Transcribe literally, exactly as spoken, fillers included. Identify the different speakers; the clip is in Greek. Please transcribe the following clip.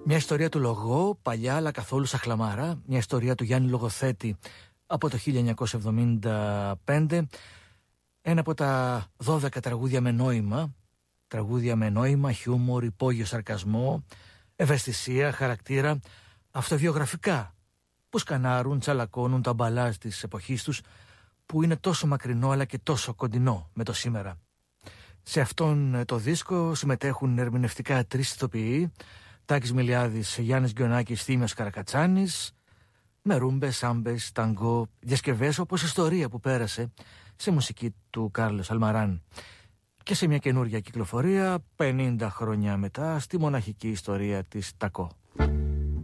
Speaker 1: Μια ιστορία του Λογό, παλιά αλλά καθόλου σαχλαμάρα. Μια ιστορία του Γιάννη Λογοθέτη από το χίλια εννιακόσια εβδομήντα πέντε. Ένα από τα δώδεκα τραγούδια με νόημα. Τραγούδια με νόημα, χιούμορ, υπόγειο σαρκασμό, ευαισθησία, χαρακτήρα, αυτοβιογραφικά, που σκανάρουν, τσαλακώνουν τα μπαλάζ της εποχής τους, που είναι τόσο μακρινό αλλά και τόσο κοντινό με το σήμερα. Σε αυτόν το δίσκο συμμετέχουν ερμηνευτικά τρεις ηθοποιοί, Τάκης Μιλιάδης, Γιάννης Γκιονάκης, Θήμιος Καρακατσάνης, με ρούμπες, σάμπες, ταγκό, διασκευές όπως ιστορία που πέρασε σε μουσική του Κάρλος Αλμαράν. Και σε μια καινούργια κυκλοφορία πενήντα χρόνια μετά στη μοναχική ιστορία της Τακό.